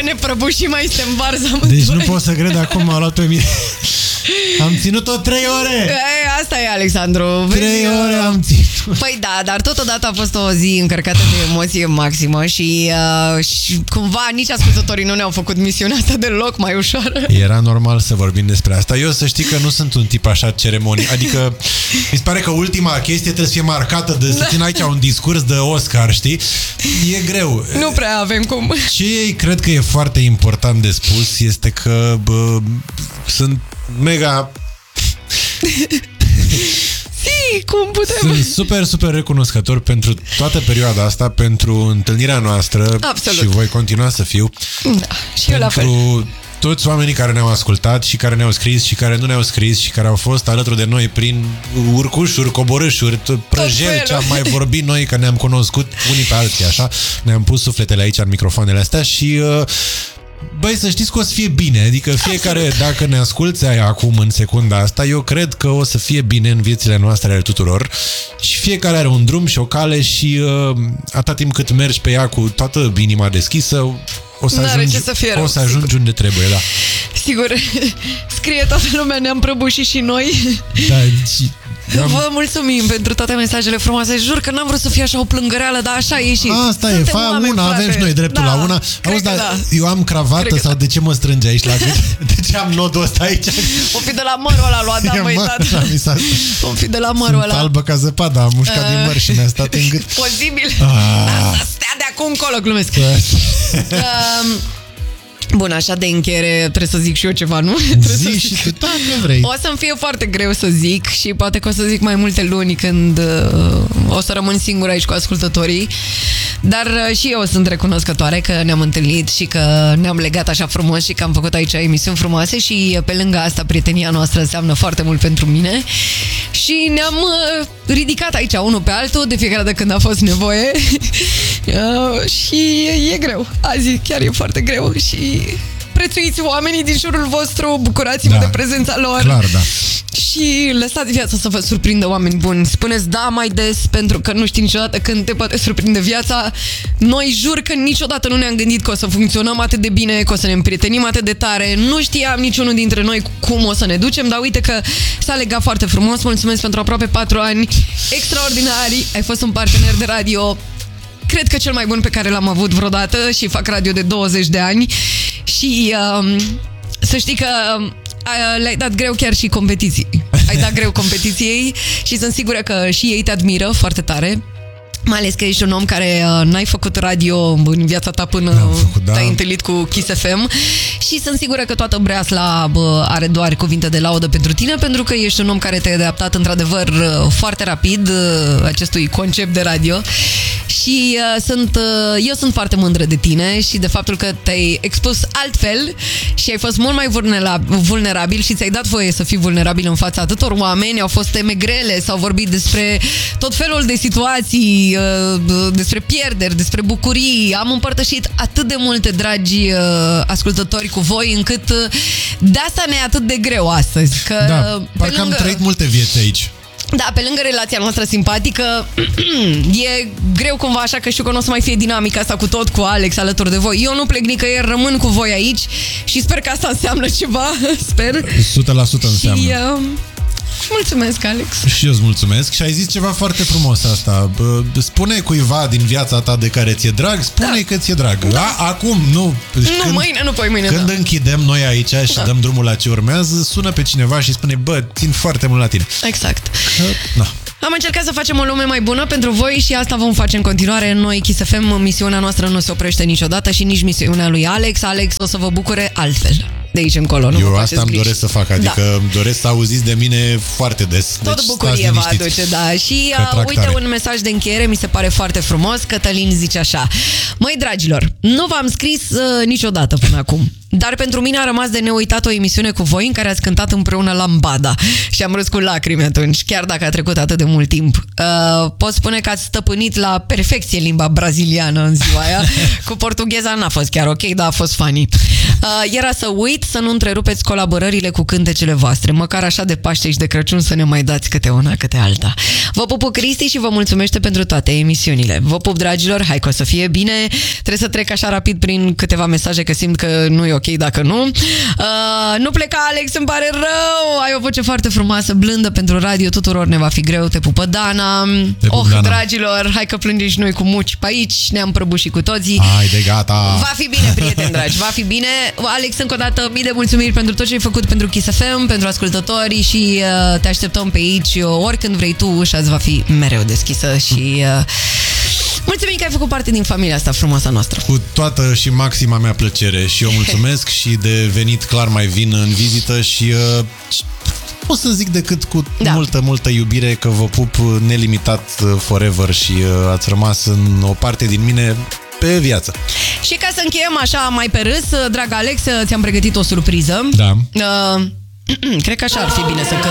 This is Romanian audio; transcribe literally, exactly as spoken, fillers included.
ne prăbușim, mai suntem varza. Deci nu pot să cred, acum m-a luat pe mine. Am ținut-o trei ore. E, asta e, Alexandru. Trei ore am ținut. Păi da, dar totodată a fost o zi încărcată de emoție maximă și, uh, și cumva nici ascultătorii nu ne-au făcut misiunea asta deloc mai ușoară. Era normal să vorbim despre asta. Eu să știi că nu sunt un tip așa ceremonii. Adică mi se pare că ultima chestie trebuie să fie marcată de să țin aici un discurs de Oscar, știi? E greu. Nu prea avem cum. Ce cred că e foarte important de spus este că bă, sunt mega... Si, cum putem? Sunt super, super recunoscător pentru toată perioada asta, pentru întâlnirea noastră. Absolut. Și voi continua să fiu. Da, și eu la fel. Pentru toți oamenii care ne-au ascultat și care ne-au scris și care nu ne-au scris și care au fost alături de noi prin urcușuri, coborâșuri, prăjeli, ce am mai vorbit noi, că ne-am cunoscut unii pe alții, așa. Ne-am pus sufletele aici în microfoanele astea și... Uh, băi, să știți că o să fie bine. Adică fiecare, absolut, dacă ne asculți acum în secunda asta, eu cred că o să fie bine în viețile noastre ale tuturor. Și fiecare are un drum și o cale și uh, atâta timp cât mergi pe ea cu toată inima deschisă, o să ajungi, să fie rău, o să ajungi sigur. Unde trebuie, da. Sigur. Scrie toată lumea, ne-am prăbușit și noi. Da, și... Am... Vă mulțumim pentru toate mesajele frumoase. Jur că n-am vrut să fie așa o plângăreală, dar așa e și... Asta e, fa oameni, una, avem și noi dreptul da, la una. Auzi, dar da. Eu am cravată sau de ce mă strânge aici la gât? De ce am nodul ăsta aici? O fi de la mărul ăla luat, da, măi, tata. O fi de la mărul ăla. Sunt albă ca zăpada, am mușcat uh... din măr și mi-a stat în gât. Posibil. Ah. Asta stea de acum încolo, glumesc. um... Bun, așa de încheiere trebuie să zic și eu ceva, nu? Zic și tu, dacă vrei. O să-mi fie foarte greu să zic și poate că o să zic mai multe luni când uh, o să rămân singur aici cu ascultătorii. Dar uh, și eu sunt recunoscătoare că ne-am întâlnit și că ne-am legat așa frumos și că am făcut aici emisiuni frumoase și uh, pe lângă asta prietenia noastră înseamnă foarte mult pentru mine. Și ne-am uh, ridicat aici unul pe altul de fiecare dată când a fost nevoie. uh, și e greu. Azi chiar e foarte greu și prețuiți oamenii din jurul vostru, bucurați-vă da, de prezența lor. Clar, da. Și lăsați viața să vă surprindă, oameni buni. Spuneți da mai des, pentru că nu știi niciodată când te poate surprinde viața. Noi jur că niciodată nu ne-am gândit că o să funcționăm atât de bine, că o să ne împrietenim atât de tare. Nu știam niciunul dintre noi cum o să ne ducem, dar uite că s-a legat foarte frumos. Mulțumesc pentru aproape patru ani extraordinari. Ai fost un partener de radio, cred că cel mai bun pe care l-am avut vreodată și fac radio de douăzeci de ani. Și um, să știi că um, le-ai dat greu chiar și competiții. Ai dat greu competiției și sunt sigură că și ei te admiră foarte tare. Mai ales că ești un om care uh, n-ai făcut radio în viața ta până da. te-ai întâlnit cu Kiss F M și sunt sigură că toată Breasla bă, are doar cuvinte de laudă pentru tine, pentru că ești un om care te-ai adaptat într-adevăr foarte rapid uh, acestui concept de radio și uh, sunt, uh, eu sunt foarte mândră de tine și de faptul că te-ai expus altfel și ai fost mult mai vulnerabil și ți-ai dat voie să fii vulnerabil în fața atâtor oameni. Au fost teme grele, s-au vorbit despre tot felul de situații, despre pierderi, despre bucurii. Am împărtășit atât de multe, dragi ascultători, cu voi, încât de asta ne e atât de greu astăzi. Că da, parcă lângă... am trăit multe vieți aici. Da, pe lângă relația noastră simpatică, e greu cumva, așa că știu că nu o să mai fie dinamica asta cu tot, cu Alex alături de voi. Eu nu plec nicăieri, rămân cu voi aici și sper că asta înseamnă ceva, sper. o sută la sută înseamnă. Și, uh... mulțumesc, Alex. Și eu îți mulțumesc și ai zis ceva foarte frumos asta. Spune cuiva din viața ta de care ți-e drag, spune da. că ți-e drag. Da. A, acum, nu. Nu, când, mâine, nu poi mâine. Când da. închidem noi aici și da. dăm drumul la ce urmează, sună pe cineva și spune, bă, țin foarte mult la tine. Exact. Că, na. Am încercat să facem o lume mai bună pentru voi și asta vom face în continuare. Noi, Kiss F M, misiunea noastră nu se oprește niciodată și nici misiunea lui Alex. Alex o să vă bucure altfel de aici încolo. Nu Eu asta îmi griji. doresc să fac, adică da. îmi doresc să auziți de mine foarte des. Tot deci, bucurie va aduce, da. Și uh, uite un mesaj de încheiere, mi se pare foarte frumos. Cătălin zice așa: măi, dragilor, nu v-am scris uh, niciodată până acum. Dar pentru mine a rămas de neuitat o emisiune cu voi în care ați cântat împreună Lambada și am râs cu lacrimi atunci, chiar dacă a trecut atât de mult timp. Uh, pot spune că ați stăpânit la perfecție limba braziliană în ziua aia. Cu portugheza n-a fost chiar ok, dar a fost funny. Uh, era să uit să nu întrerupeți colaborările cu cântecele voastre, măcar așa de Paște și de Crăciun să ne mai dați câte una, câte alta. Vă pup, Cristi, și vă mulțumește pentru toate emisiunile. Vă pup, dragilor, hai că o să fie bine. Trebuie să trec așa rapid prin câteva mesaje, că simt că nu e ok dacă nu. Uh, nu pleca, Alex, îmi pare rău. Ai o voce foarte frumoasă, blândă pentru radio, tuturor ne va fi greu. Te pupă Dana. Te pup, oh, Dana. Dragilor, hai că plângem și noi cu muci pe aici. Ne-am prăbușit cu toții. Hai de gata. Va fi bine, prieteni dragi, va fi bine. Alex, încă o dată, mii de mulțumiri pentru tot ce ai făcut pentru Kiss F M, pentru ascultătorii și uh, te așteptăm pe aici oricând vrei tu, ușa-ți va fi mereu deschisă și uh, mulțumim că ai făcut parte din familia asta frumoasă noastră. Cu toată și maxima mea plăcere și eu mulțumesc și de venit clar mai vin în vizită și uh, pot să zic decât cu da. multă, multă iubire că vă pup nelimitat forever și uh, ați rămas în o parte din mine pe viață. Și ca să încheiem așa mai pe râs, dragă Alex, ți-am pregătit o surpriză. Da. Uh, cred că așa ar fi bine să cânt.